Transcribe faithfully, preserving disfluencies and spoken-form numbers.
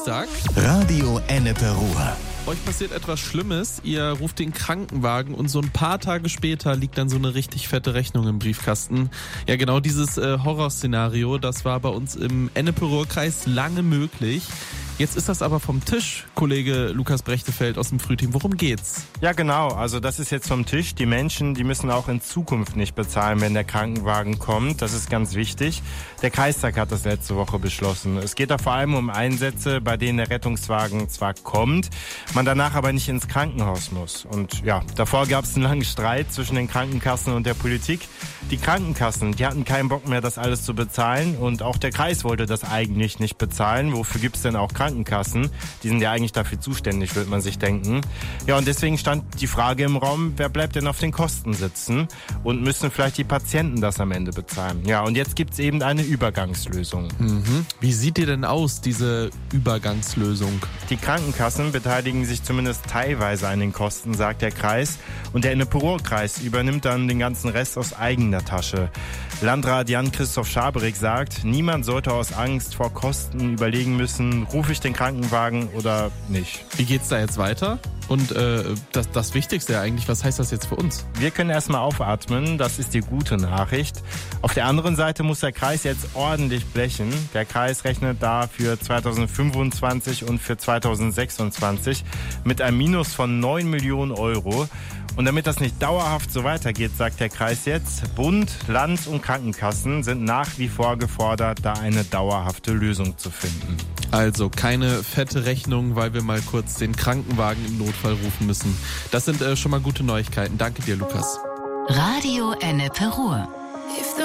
Dienstag. Radio Ennepe Ruhr. Euch passiert etwas Schlimmes, ihr ruft den Krankenwagen und so ein paar Tage später liegt dann so eine richtig fette Rechnung im Briefkasten. Ja, genau dieses äh, Horrorszenario, das war bei uns im Ennepe-Ruhr-Kreis lange möglich. Jetzt ist das aber vom Tisch, Kollege Lukas Brechtefeld aus dem Frühteam. Worum geht's? Ja, genau. Also das ist jetzt vom Tisch. Die Menschen, die müssen auch in Zukunft nicht bezahlen, wenn der Krankenwagen kommt. Das ist ganz wichtig. Der Kreistag hat das letzte Woche beschlossen. Es geht da vor allem um Einsätze, bei denen der Rettungswagen zwar kommt, man danach aber nicht ins Krankenhaus muss. Und ja, davor gab es einen langen Streit zwischen den Krankenkassen und der Politik. Die Krankenkassen, die hatten keinen Bock mehr, das alles zu bezahlen. Und auch der Kreis wollte das eigentlich nicht bezahlen. Wofür gibt's denn auch Krankenkassen? Krankenkassen. Die sind ja eigentlich dafür zuständig, würde man sich denken. Ja, und deswegen stand die Frage im Raum, wer bleibt denn auf den Kosten sitzen? Und müssen vielleicht die Patienten das am Ende bezahlen? Ja, und jetzt gibt es eben eine Übergangslösung. Mhm. Wie sieht die denn aus, diese Übergangslösung? Die Krankenkassen beteiligen sich zumindest teilweise an den Kosten, sagt der Kreis. Und der Ennepe-Ruhr-Kreis übernimmt dann den ganzen Rest aus eigener Tasche. Landrat Jan-Christoph Schaberik sagt, niemand sollte aus Angst vor Kosten überlegen müssen, rufe ich den Krankenwagen oder nicht. Wie geht's da jetzt weiter? Und äh, das, das Wichtigste ja eigentlich, was heißt das jetzt für uns? Wir können erstmal aufatmen, das ist die gute Nachricht. Auf der anderen Seite muss der Kreis jetzt ordentlich blechen. Der Kreis rechnet da für zweitausendfünfundzwanzig und für zweitausendsechsundzwanzig mit einem Minus von neun Millionen Euro. Und damit das nicht dauerhaft so weitergeht, sagt der Kreis jetzt, Bund, Land und Krankenkassen sind nach wie vor gefordert, da eine dauerhafte Lösung zu finden. Also keine fette Rechnung, weil wir mal kurz den Krankenwagen im Notfall rufen müssen. Das sind äh, schon mal gute Neuigkeiten. Danke dir, Lukas. Radio Ennepe Ruhr.